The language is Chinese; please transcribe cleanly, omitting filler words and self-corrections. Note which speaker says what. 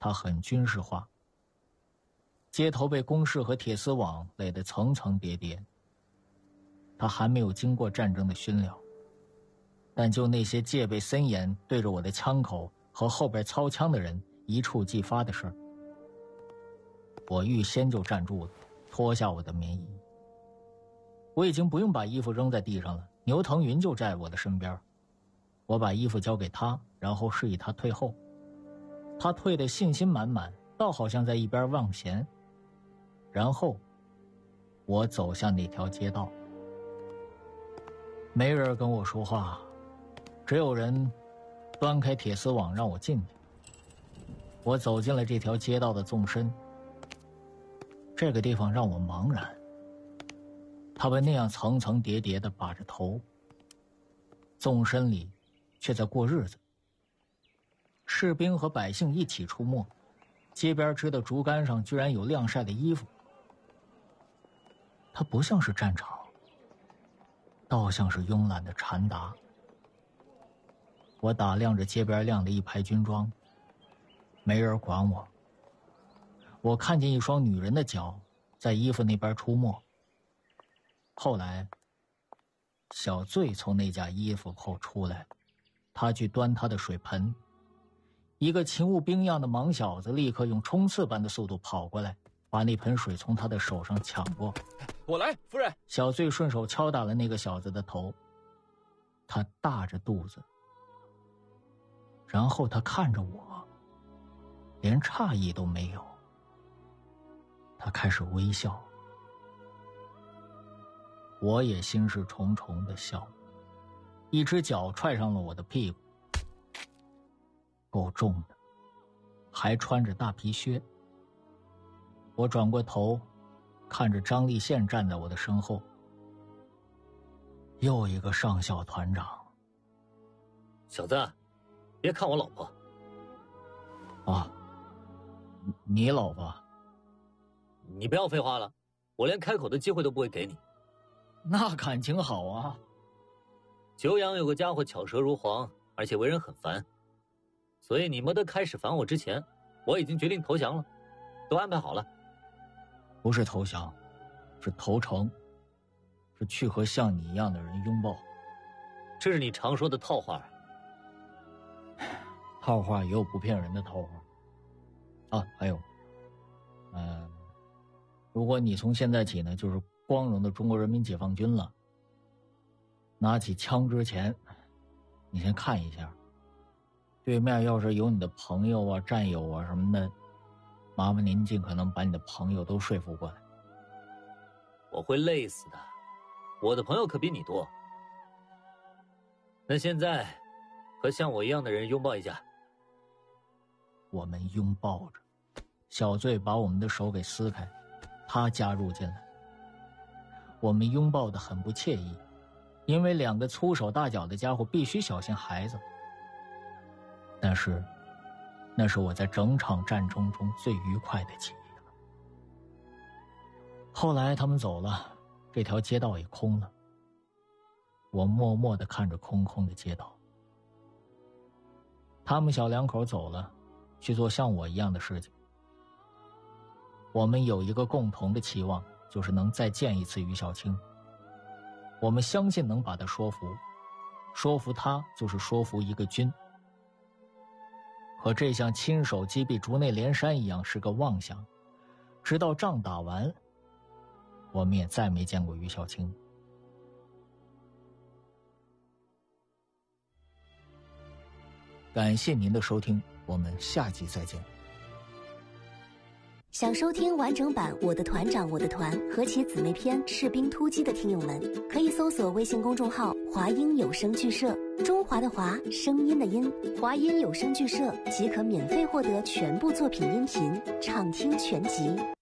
Speaker 1: 它很军事化，街头被工事和铁丝网垒得层层叠叠。它还没有经过战争的熏疗，但就那些戒备森严、对着我的枪口和后边操枪的人一触即发的事儿，我预先就站住了，脱下我的棉衣。我已经不用把衣服扔在地上了，牛腾云就在我的身边。我把衣服交给他，然后示意他退后。他退得信心满满，倒好像在一边望闲。然后我走向那条街道，没人跟我说话，只有人端开铁丝网让我进去。我走进了这条街道的纵深，这个地方让我茫然。他们那样层层叠叠地把着头，纵深里却在过日子。士兵和百姓一起出没，街边支的竹竿上居然有晾晒的衣服。它不像是战场，倒像是慵懒的禅达。我打量着街边晾的一排军装，没人管我。我看见一双女人的脚在衣服那边出没。后来小醉从那架衣服后出来，他去端他的水盆。一个勤务兵样的盲小子立刻用冲刺般的速度跑过来，把那盆水从他的手上抢过。
Speaker 2: 我来，夫人。
Speaker 1: 小醉顺手敲打了那个小子的头，他大着肚子，然后他看着我，连诧异都没有。他开始微笑，我也心事重重的笑。一只脚踹上了我的屁股，够重的，还穿着大皮靴。我转过头，看着张立宪站在我的身后。又一个上校团长。
Speaker 3: 小子，别看我老婆。
Speaker 1: 啊，你老婆？
Speaker 3: 你不要废话了，我连开口的机会都不会给你。
Speaker 1: 那感情好啊。
Speaker 3: 久仰有个家伙巧舌如簧，而且为人很烦，所以你没得开始烦我之前，我已经决定投降了，都安排好了。
Speaker 1: 不是投降，是投诚，是去和像你一样的人拥抱。
Speaker 3: 这是你常说的套话。
Speaker 1: 套话也有不骗人的套话。啊，还有，如果你从现在起呢，就是光荣的中国人民解放军了，拿起枪之前，你先看一下，对面要是有你的朋友啊、战友啊什么的，麻烦您尽可能把你的朋友都说服过来。
Speaker 3: 我会累死的，我的朋友可比你多。那现在，和像我一样的人拥抱一下。
Speaker 1: 我们拥抱着，小醉把我们的手给撕开，他加入进来。我们拥抱得很不惬意，因为两个粗手大脚的家伙必须小心孩子。但是那是我在整场战争中最愉快的记忆了。后来他们走了，这条街道也空了。我默默地看着空空的街道。他们小两口走了，去做像我一样的事情。我们有一个共同的期望，就是能再见一次于小青。我们相信能把他说服，说服他就是说服一个军。可这像亲手击毙竹内连山一样是个妄想，直到仗打完，我们也再没见过于小青。感谢您的收听，我们下集再见。
Speaker 4: 想收听完整版《我的团长我的团》和其姊妹篇《士兵突击》的听友们，可以搜索微信公众号“华音有声剧社”，中华的华，声音的音，华音有声剧社即可免费获得全部作品音频，畅听全集。